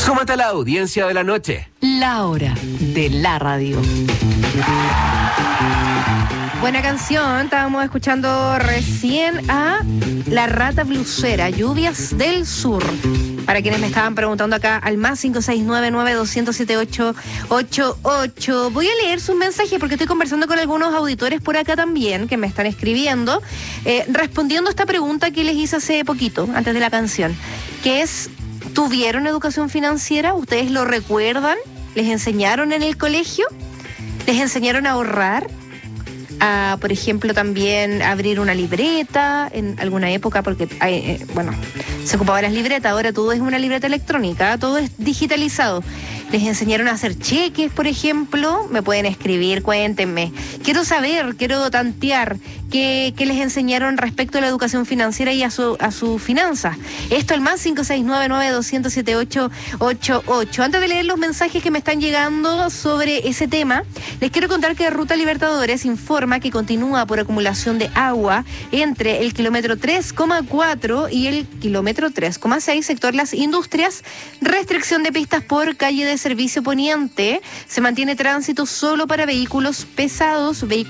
Súmate a la audiencia de la noche. La hora de la radio. Buena canción, estábamos escuchando recién a La Rata Blusera, Lluvias del Sur. Para quienes me estaban preguntando acá, al más 569-900-7888. Voy a leer sus mensajes porque estoy conversando con algunos auditores por acá también que me están escribiendo, respondiendo a esta pregunta que les hice hace poquito, antes de la canción, que es, ¿tuvieron educación financiera? ¿Ustedes lo recuerdan? ¿Les enseñaron en el colegio? ¿Les enseñaron a ahorrar? A, por ejemplo, también abrir una libreta en alguna época, porque se ocupaban las libretas, ahora todo es una libreta electrónica, todo es digitalizado. ¿Les enseñaron a hacer cheques, por ejemplo? Me pueden escribir, cuéntenme. Quiero saber, quiero tantear qué les enseñaron respecto a la educación financiera y a su finanzas. Esto al más 569-900-7888. Antes de leer los mensajes que me están llegando sobre ese tema, les quiero contar que Ruta Libertadores informa que continúa por acumulación de agua entre el kilómetro 3,4 y el kilómetro 3,6, sector Las Industrias. Restricción de pistas por calle de Servicio Poniente. Se mantiene tránsito solo para vehículos pesados,